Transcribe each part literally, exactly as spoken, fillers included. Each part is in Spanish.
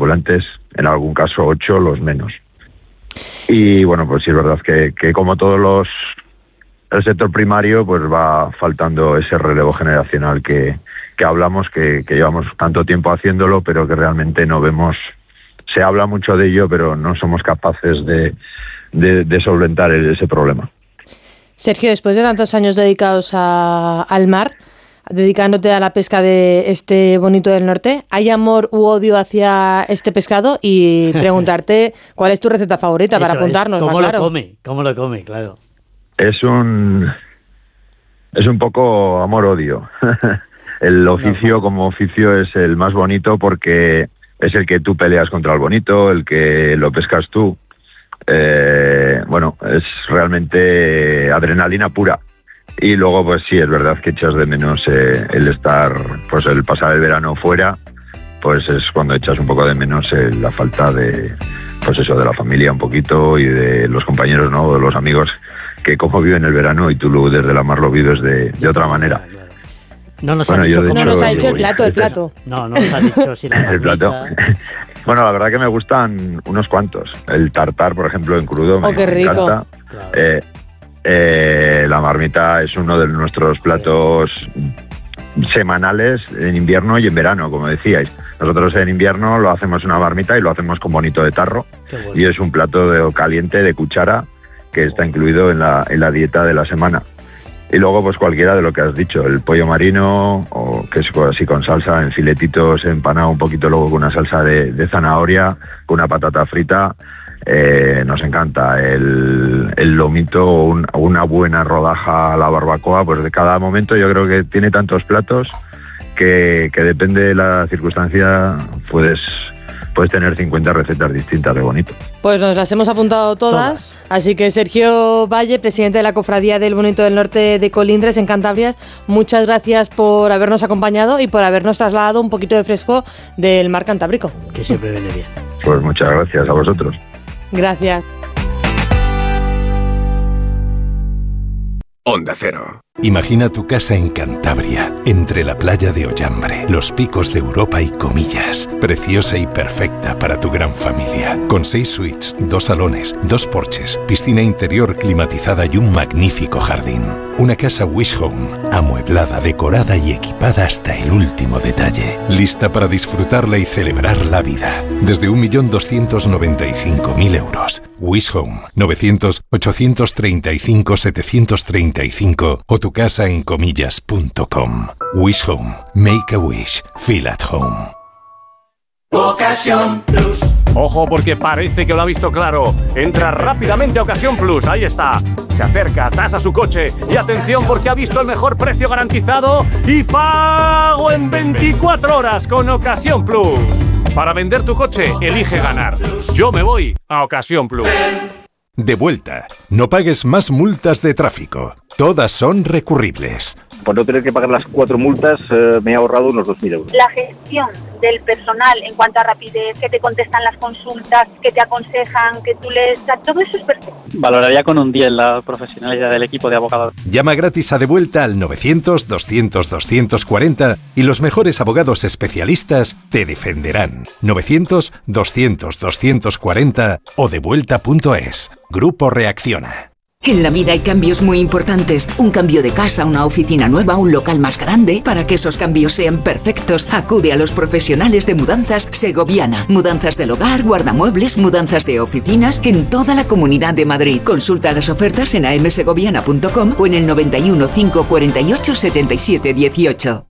tripulantes, en algún caso ocho, los menos. Y bueno, pues sí es verdad que, que como todos los el sector primario, pues va faltando ese relevo generacional que, que hablamos, que, que llevamos tanto tiempo haciéndolo, pero que realmente no vemos. Se habla mucho de ello, pero no somos capaces de, de, de solventar ese problema. Sergio, después de tantos años dedicados a, al mar, dedicándote a la pesca de este bonito del norte, ¿hay amor u odio hacia este pescado? Y preguntarte cuál es tu receta favorita para apuntarnos. ¿Cómo claro. lo come? ¿Cómo lo come? Claro. Es un es un poco amor-odio. El oficio no. como oficio es el más bonito porque es el que tú peleas contra el bonito, el que lo pescas tú. Eh, bueno, es realmente adrenalina pura. Y luego, pues sí, es verdad que echas de menos eh, el estar, pues el pasar el verano fuera, pues es cuando echas un poco de menos eh, la falta de, pues eso, de la familia un poquito y de los compañeros, ¿no? De los amigos que como viven el verano y tú luego desde la mar lo vives de, de otra manera. No nos bueno, ha dicho, hecho, no nos ha dicho el plato, el plato. No, no nos ha dicho si la el plato. Bueno, la verdad que me gustan unos cuantos. El tartar, por ejemplo, en crudo me, oh, qué rico. me encanta. Claro. Eh, eh, la marmita es uno de nuestros platos semanales en invierno y en verano, como decíais. Nosotros en invierno lo hacemos una marmita y lo hacemos con bonito de tarro. Bueno. Y es un plato de, caliente de cuchara que está incluido en la, en la dieta de la semana. Y luego pues cualquiera de lo que has dicho, el pollo marino, o que es así con salsa, en filetitos, empanado un poquito luego con una salsa de, de zanahoria, con una patata frita, eh, nos encanta. El, el lomito, un, una buena rodaja a la barbacoa, pues de cada momento yo creo que tiene tantos platos que, que depende de la circunstancia, puedes... puedes tener cincuenta recetas distintas de bonito. Pues nos las hemos apuntado todas, todas. Así que Sergio Valle, presidente de la Cofradía del Bonito del Norte de Colindres, en Cantabria, muchas gracias por habernos acompañado y por habernos trasladado un poquito de fresco del mar Cantábrico. Que siempre viene bien. Pues muchas gracias a vosotros. Gracias. Onda Cero. Imagina tu casa en Cantabria, entre la playa de Ollambre, los picos de Europa y Comillas. Preciosa y perfecta para tu gran familia. Con seis suites, dos salones, dos porches, piscina interior climatizada y un magnífico jardín. Una casa Wish Home, amueblada, decorada y equipada hasta el último detalle. Lista para disfrutarla y celebrar la vida. Desde un millón doscientos noventa y cinco mil euros. Wish Home, novecientos, ochocientos treinta y cinco, setecientos treinta y cinco o tu casa en comillas punto com. Wish Home. Make a wish. Feel at home. Ocasión Plus. Ojo porque parece que lo ha visto claro. Entra rápidamente a Ocasión Plus. Ahí está. Se acerca, tasa su coche. Y atención porque ha visto el mejor precio garantizado y pago en veinticuatro horas con Ocasión Plus. Para vender tu coche, elige ganar. Yo me voy a Ocasión Plus. De vuelta. No pagues más multas de tráfico. Todas son recurribles. Por no tener que pagar las cuatro multas, eh, me he ahorrado unos dos mil euros. La gestión del personal en cuanto a rapidez, que te contestan las consultas, que te aconsejan, que tú les... Todo eso es perfecto. Valoraría con un diez la profesionalidad del equipo de abogados. Llama gratis a De Vuelta al novecientos, doscientos, doscientos cuarenta y los mejores abogados especialistas te defenderán. novecientos, doscientos, doscientos cuarenta o devuelta punto es. Grupo Reacciona. En la vida hay cambios muy importantes. Un cambio de casa, una oficina nueva, un local más grande. Para que esos cambios sean perfectos, acude a los profesionales de Mudanzas Segoviana. Mudanzas del hogar, guardamuebles, mudanzas de oficinas en toda la Comunidad de Madrid. Consulta las ofertas en a m segoviana punto com o en el noventa y uno, cinco cuarenta y ocho, setenta y siete dieciocho.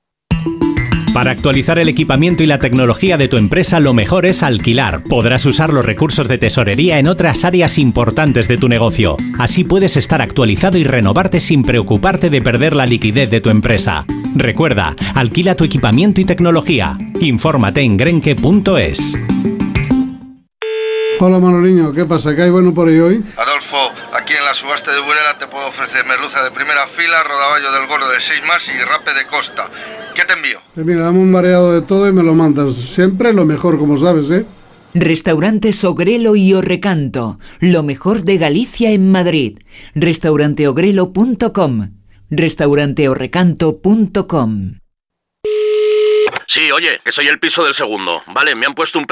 Para actualizar el equipamiento y la tecnología de tu empresa, lo mejor es alquilar. Podrás usar los recursos de tesorería en otras áreas importantes de tu negocio. Así puedes estar actualizado y renovarte sin preocuparte de perder la liquidez de tu empresa. Recuerda, alquila tu equipamiento y tecnología. Infórmate en grenke punto es. Hola Manoliño, ¿qué pasa? ¿Qué hay bueno por ahí hoy? Adolfo, aquí en la subasta de Burela te puedo ofrecer merluza de primera fila, rodaballo del gordo de seis más y rape de costa. ¿Qué te envío? Pues mira, dame un mareado de todo y me lo mandas. Siempre lo mejor, como sabes, ¿eh? Restaurantes Ogrelo y Orrecanto. Lo mejor de Galicia en Madrid. restaurante ogrelo punto com. restaurante orrecanto punto com. Sí, oye, que soy el piso del segundo. Vale, me han puesto un